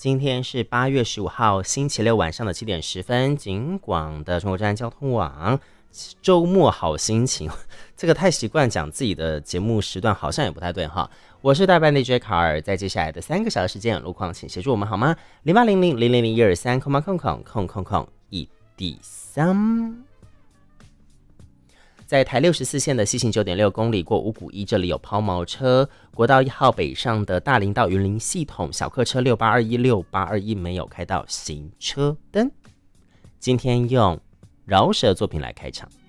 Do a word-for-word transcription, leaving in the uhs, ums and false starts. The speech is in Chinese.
今天是八月十五号星期六晚上的七点十分，警广的中国站交通网周末好心情，这个太习惯讲自己的节目时段好像也不太对哈。我是代班 D J 卡尔，在接下来的三个小时时间，路况请协助我们好吗？零八零零零零零一二三空八空空空空空一 D 三。在台六十四线的西行九点六公里过五股一，这里有抛锚车。国道一号北上的大林到云林系统小客车六八二一六八二一没有开到行车灯。今天用饶舌作品来开场。